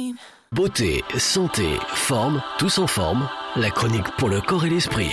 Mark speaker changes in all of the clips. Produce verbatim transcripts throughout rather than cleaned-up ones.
Speaker 1: routine.
Speaker 2: Beauté, santé, forme, tous en forme. La chronique pour le corps et l'esprit.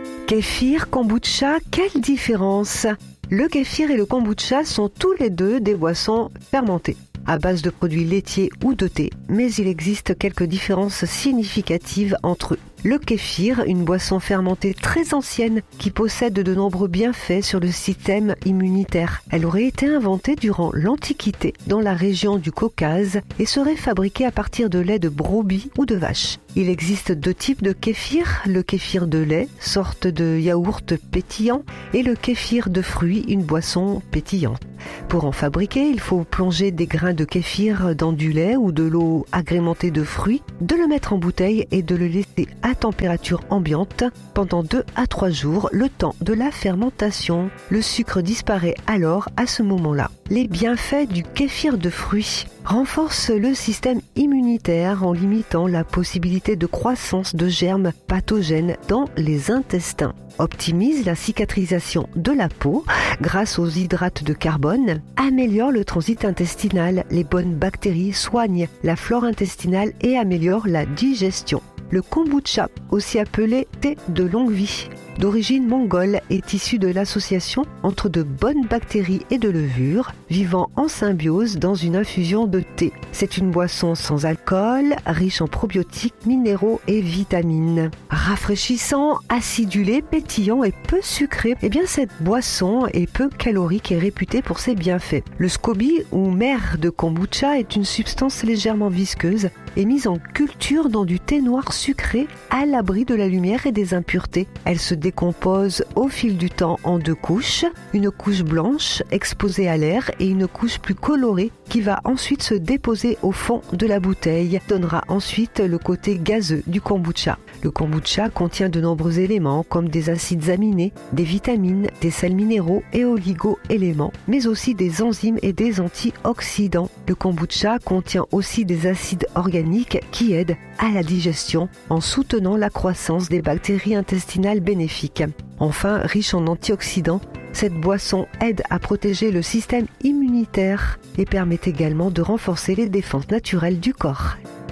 Speaker 3: Kéfir, kombucha, quelle différence? Le kéfir et le kombucha sont tous les deux des boissons fermentées, à base de produits laitiers ou de thé, mais il existe quelques différences significatives entre eux. Le kéfir, une boisson fermentée très ancienne qui possède de nombreux bienfaits sur le système immunitaire. Elle aurait été inventée durant l'Antiquité dans la région du Caucase et serait fabriquée à partir de lait de brebis ou de vache. Il existe deux types de kéfir, le kéfir de lait, sorte de yaourt pétillant, et le kéfir de fruits, une boisson pétillante. Pour en fabriquer, il faut plonger des grains de kéfir dans du lait ou de l'eau agrémentée de fruits, de le mettre en bouteille et de le laisser à température ambiante pendant deux à trois jours, le temps de la fermentation. Le sucre disparaît alors à ce moment-là. Les bienfaits du kéfir de fruits renforcent le système immunitaire en limitant la possibilité de croissance de germes pathogènes dans les intestins. Optimise la cicatrisation de la peau grâce aux hydrates de carbone, améliore le transit intestinal, les bonnes bactéries soignent la flore intestinale et améliorent la digestion. Le kombucha, aussi appelé thé de longue vie, d'origine mongole, est issu de l'association entre de bonnes bactéries et de levures vivant en symbiose dans une infusion de thé. C'est une boisson sans alcool, riche en probiotiques, minéraux et vitamines. Rafraîchissant, acidulé, pétillant et peu sucré, eh bien cette boisson est peu calorique et réputée pour ses bienfaits. Le SCOBY ou mère de kombucha est une substance légèrement visqueuse et mise en culture dans du thé noir sucré à l'abri de la lumière et des impuretés. Elle se décompose au fil du temps en deux couches, une couche blanche exposée à l'air et une couche plus colorée qui va ensuite se déposer au fond de la bouteille, donnera ensuite le côté gazeux du kombucha. Le kombucha contient de nombreux éléments comme des acides aminés, des vitamines, des sels minéraux et oligo-éléments, mais aussi des enzymes et des antioxydants. Le kombucha contient aussi des acides organiques qui aident à la digestion en soutenant la croissance des bactéries intestinales bénéfiques. Enfin, riche en antioxydants, cette boisson aide à protéger le système immunitaire et permet également de renforcer les défenses naturelles du corps.